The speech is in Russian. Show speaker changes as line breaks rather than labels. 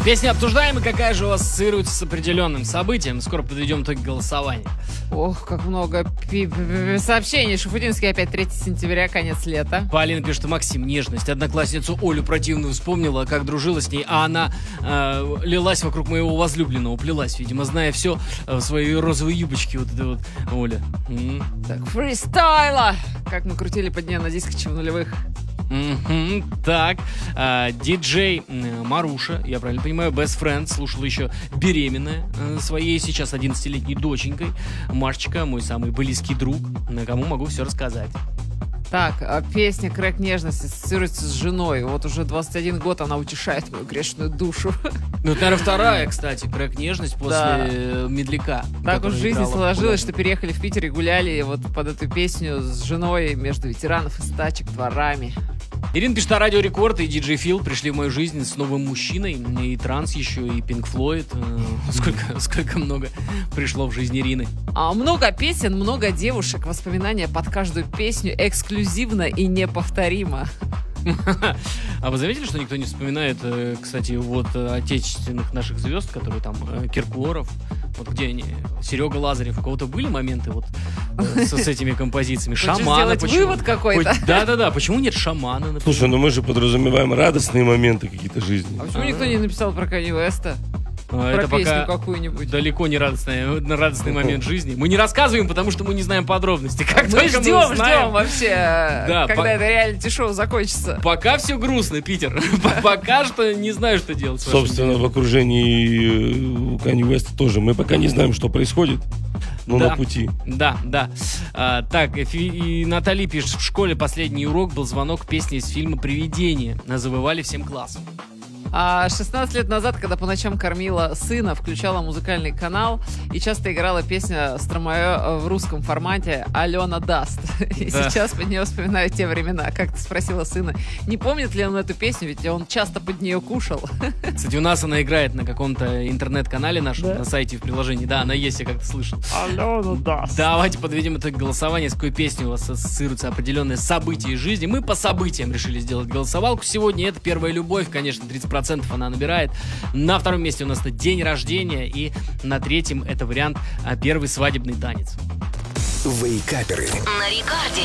Песня обсуждаем, и какая же у вас ассоциируется с определенным событием? Скоро подведем итоги голосования.
Ох, как много сообщений. Шуфутинский опять 3 сентября, конец лета.
Полина пишет: Максим, нежность. Одноклассницу Олю противную вспомнила, как дружила с ней, а она лилась вокруг моего возлюбленного, плелась, видимо, зная все в своей розовой юбочке. Вот это вот, Оля.
Так, фристайла! Как мы крутили под нее на дискоче в нулевых.
Так, диджей Маруша, я правильно понимаю, Best Friend, слушала еще беременная своей сейчас 11-летней доченькой. Машечка, мой самый близкий друг, на кому могу все рассказать.
Так, песня «Крэк нежности» ассоциируется с женой. Вот уже 21 год она утешает мою грешную душу.
Ну, это, наверное, вторая, кстати, «Крэк нежность» после «Медляка».
Так уж в жизни сложилось, что переехали в Питер и гуляли вот под эту песню с женой между ветеранов и стачек дворами.
Ирина пишет: Радио Рекорд и диджей Фил пришли в мою жизнь с новым мужчиной, и транс еще, и Пинк Флойд. Сколько много пришло в жизнь Ирины.
Много песен, много девушек, воспоминания под каждую песню эксклюзивно и неповторимо.
А вы заметили, что никто не вспоминает, кстати, вот отечественных наших звезд, которые там Киркоров, вот где они, Серега Лазарев, у кого-то были моменты вот с этими композициями? Шамана.
Хочешь сделать вывод какой-то?
Да-да-да, почему нет Шамана, например?
Слушай, ну мы же подразумеваем радостные моменты какие-то жизни.
А почему никто не написал про Канье Уэста? Про
это
песню
пока
какую-нибудь.
далеко не радостный момент жизни. Мы не рассказываем, потому что мы не знаем подробностей. Как
Мы ждем вообще, когда это реалити-шоу закончится.
Пока все грустно, Питер. Пока что не знаю, что делать.
Собственно, в окружении Канье Уэста тоже. Мы пока не знаем, что происходит, но на пути.
Да. Так, и Натали пишет: в школе последний урок был звонок песни из фильма «Привидение». Завывали всем классом.
16 лет назад, когда по ночам кормила сына, включала музыкальный канал и часто играла песня «Стромае» в русском формате «Алена даст». И сейчас под нее вспоминаю те времена. Как ты спросила сына, не помнит ли он эту песню, ведь он часто под нее кушал.
Кстати, у нас она играет на каком-то интернет-канале нашем, на сайте и в приложении. Да, она есть, я как-то слышал.
«Алена даст».
Давайте подведем итог голосования, с какой песней у вас ассоциируется определенное событие из жизни. Мы по событиям решили сделать голосовалку сегодня. Это «Первая любовь», конечно, 30% она набирает. На втором месте у нас это «День рождения», и на третьем это вариант «Первый свадебный танец».
Вейкаперы на Рекорде.